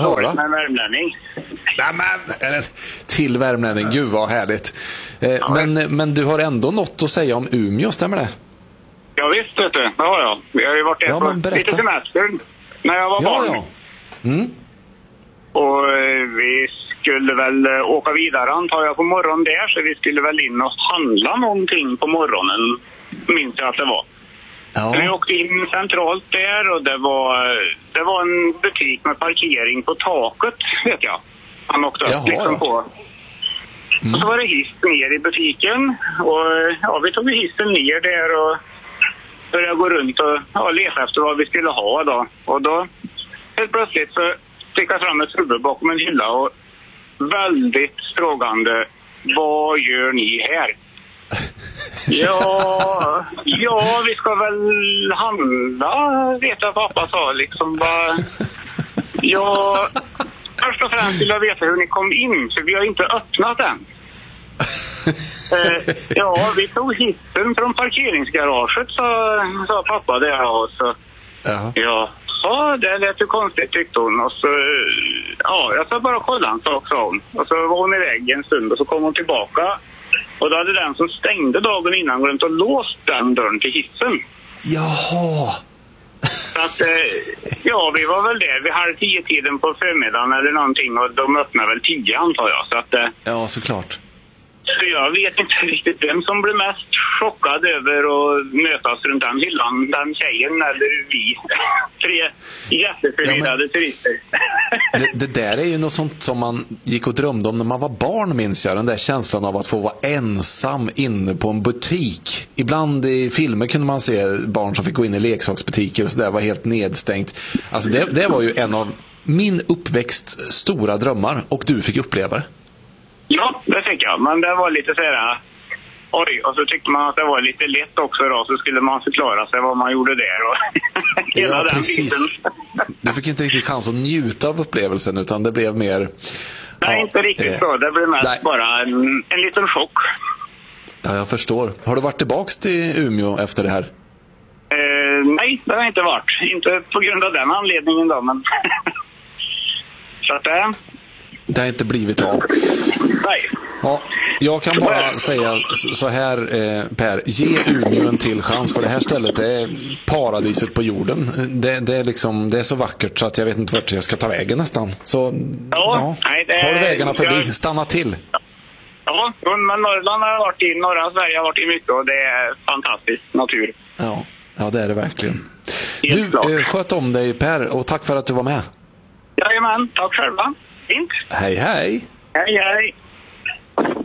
höra. Med värmlänning. Nämen, till värmlänning, gud vad härligt. Men du har ändå något att säga om Umeå, stämmer det? Ja visst, vet du. Det har jag. Vi har ju varit där på lite semester när jag var barn. Ja. Mm. Och vi skulle väl åka vidare antar jag på morgonen där, så vi skulle väl in och handla någonting på morgonen, minns jag att det var. Ja. Vi åkte in centralt där och det var en butik med parkering på taket, vet jag. Han åkte upp liksom på. Och så var det hiss ner i butiken och vi tog hissen ner där och började gå runt och leta efter vad vi skulle ha då. Och då helt plötsligt så fick jag fram ett huvud bakom en hylla och väldigt frågande: vad gör ni här? Ja, vi ska väl handla, vet jag pappa sa liksom. Ja, först och främst vill jag veta hur ni kom in, för vi har inte öppnat den. Ja, vi tog hissen från parkeringsgaraget, sa pappa där. Och så, ja, det lät ju konstigt, tyckte hon. Och så, jag sa bara kolla en sak, sa hon. Och så var hon iväg en stund och så kom hon tillbaka. Och då hade den som stängde dagen innan glömt att låst den dörren till hissen. Jaha. Så att, vi var väl där vid 9:30 på förmiddagen eller någonting. Och de öppnade väl 10 antar jag. Så att, ja, såklart. Så jag vet inte riktigt vem som blev mest chockad över att mötas runt den hyllan. Den tjejen eller vi. 3 jätteförvirrade turister. Det där är ju något sånt som man gick och drömde om när man var barn, minns jag. Den där känslan av att få vara ensam inne på en butik. Ibland i filmer kunde man se barn som fick gå in i leksaksbutiker och så där var helt nedstängt. Alltså det var ju en av min uppväxt stora drömmar, och du fick uppleva det. Ja, det fick jag. Men det var lite så här... Oj, och så tyckte man att det var lite lätt också då. Så skulle man förklara sig vad man gjorde där och hela den precis. biten. Du fick inte riktigt chans att njuta av upplevelsen, utan det blev mer... Nej, inte riktigt så. Det blev mest bara en liten chock. Ja, jag förstår. Har du varit tillbaks till Umeå efter det här? Nej, det har jag inte varit. Inte på grund av den anledningen då, men... så att det har inte blivit av. Nej. Ja, jag kan bara säga så här, Per, ge Umeå en till chans, för det här stället är paradiset på jorden. Det är liksom, det är så vackert så att jag vet inte vart jag ska ta vägen nästan. Så har du vägarna förbi, stanna till. Ja, men Norrland har jag varit i, norra Sverige har varit i mycket och det är fantastisk natur. Ja, det är det verkligen. Du, sköt om dig, Per, och tack för att du var med. Jajamän, tack själva. Fint. Hej, hej. Hej, hej.